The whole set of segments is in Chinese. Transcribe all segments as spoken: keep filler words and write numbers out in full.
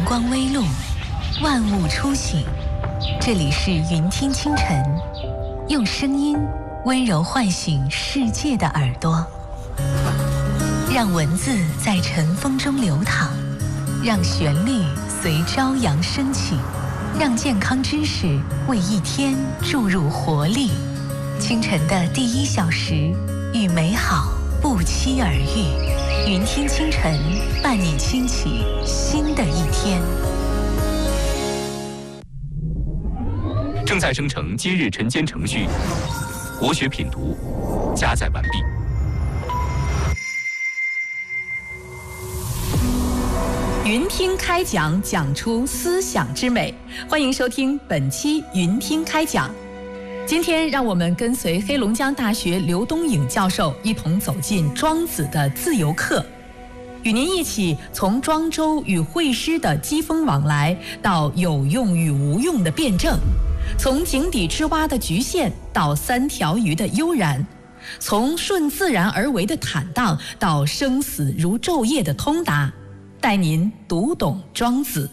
光微露，万物初醒。这里是云听清晨，用声音温柔唤醒世界的耳朵，让文字在晨风中流淌，让旋律随朝阳升起，让健康知识为一天注入活力。清晨的第一小时，与美好不期而遇。云听清晨，伴你轻启新的一天。 正在生成今日晨间程序，国学品读加载完毕。 云听开讲，讲出思想之美。欢迎收听本期云听开讲。今天让我们跟随黑龙江大学刘东颖教授一同走进庄子的自由课，与您一起从庄周与惠施的机锋往来，到有用与无用的辩证，从井底之蛙的局限到三条鱼的悠然，从顺自然而为的坦荡到生死如昼夜的通达，带您读懂庄子。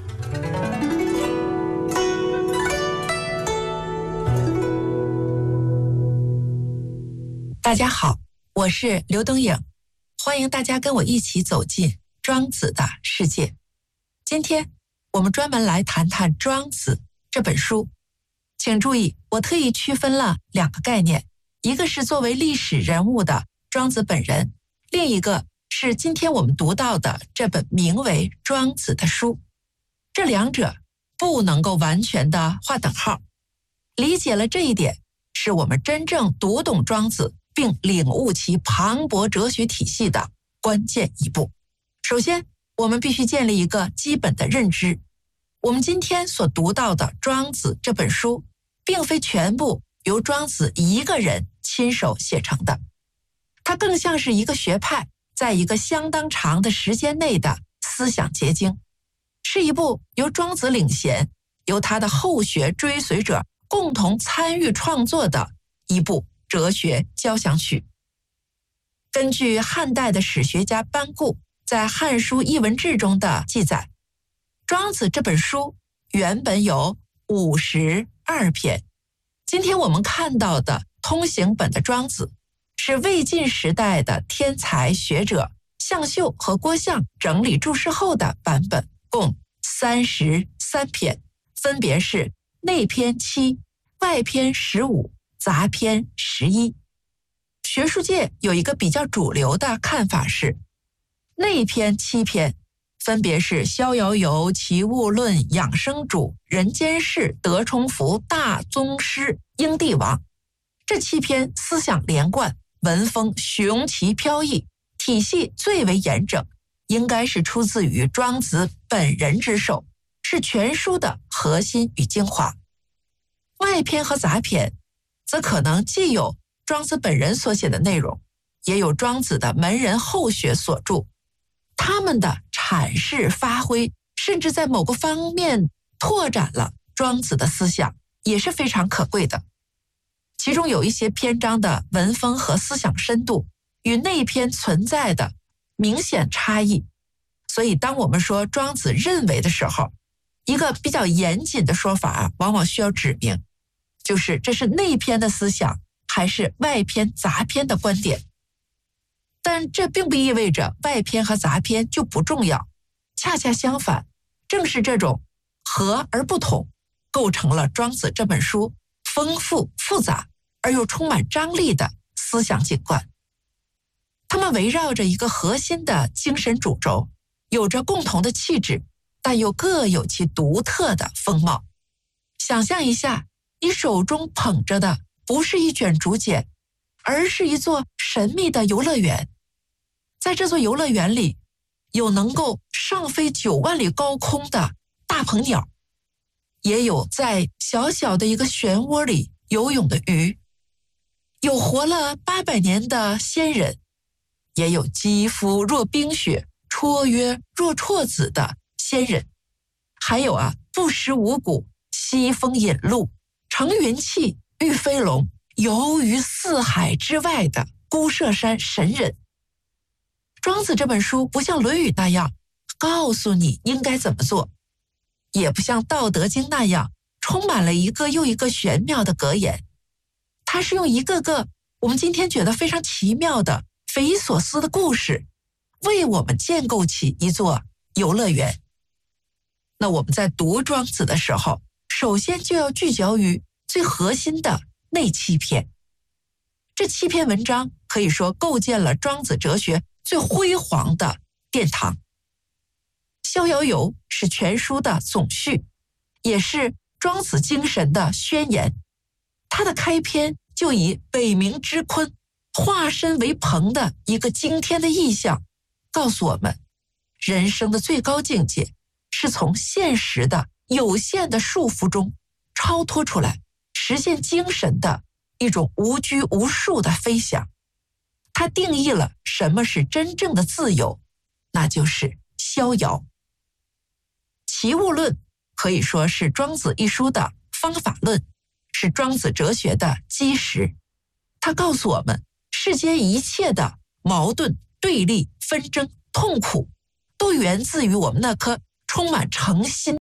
大家好，我是刘东颖，欢迎大家跟我一起走进庄子的世界。今天我们专门来谈谈《庄子》这本书。请注意，我特意区分了两个概念，一个是作为历史人物的庄子本人，另一个是今天我们读到的这本名为《庄子》的书。这两者不能够完全的划等号。理解了这一点，是我们真正读懂庄子并领悟其磅礴哲学体系的关键一步。首先，我们必须建立一个基本的认知，我们今天所读到的《庄子》这本书，并非全部由庄子一个人亲手写成的，它更像是一个学派在一个相当长的时间内的思想结晶，是一部由庄子领衔，由他的后学追随者共同参与创作的一部哲学交响曲。根据汉代的史学家班固在《汉书艺文志》中的记载，庄子这本书原本有五十二篇。今天我们看到的通行本的庄子，是魏晋时代的天才学者向秀和郭象整理注释后的版本，共三十三篇，分别是内篇七、外篇十五、杂篇十一。学术界有一个比较主流的看法是，内篇七篇分别是《逍遥游》《齐物论》《养生主》《人间世》《德充符》《大宗师》《英帝王》。这七篇思想连贯，文风雄奇飘逸，体系最为严整，应该是出自于庄子本人之手，是全书的核心与精华。外篇和杂篇则可能既有庄子本人所写的内容，也有庄子的门人后学所著，他们的阐释发挥，甚至在某个方面拓展了庄子的思想，也是非常可贵的。其中有一些篇章的文风和思想深度与内篇存在的明显差异，所以当我们说庄子认为的时候，一个比较严谨的说法往往需要指明，就是这是内篇的思想还是外篇杂篇的观点。但这并不意味着外篇和杂篇就不重要，恰恰相反，正是这种和而不同，构成了庄子这本书丰富复杂而又充满张力的思想景观。它们围绕着一个核心的精神主轴，有着共同的气质，但又各有其独特的风貌。想象一下，你手中捧着的不是一卷竹简，而是一座神秘的游乐园。在这座游乐园里，有能够上飞九万里高空的大鹏鸟，也有在小小的一个漩涡里游泳的鱼，有活了八百年的仙人，也有肌肤若冰雪、绰约若啜子的仙人，还有啊不食五谷、西风引路、乘云气、御飞龙、游于四海之外的孤舍山神人。庄子这本书不像《论语》那样告诉你应该怎么做，也不像《道德经》那样充满了一个又一个玄妙的格言。它是用一个个我们今天觉得非常奇妙的匪夷所思的故事，为我们建构起一座游乐园。那我们在读庄子的时候，首先就要聚焦于最核心的那七篇。这七篇文章可以说构建了庄子哲学最辉煌的殿堂。逍遥游是全书的总序，也是庄子精神的宣言。它的开篇就以北冥之鲲化身为鹏的一个惊天的意象，告诉我们人生的最高境界是从现实的有限的束缚中超脱出来，实现精神的一种无拘无束的飞翔。它定义了什么是真正的自由，那就是逍遥。齐物论可以说是庄子一书的方法论，是庄子哲学的基石。它告诉我们，世间一切的矛盾、对立、纷争、痛苦，都源自于我们那颗充满诚心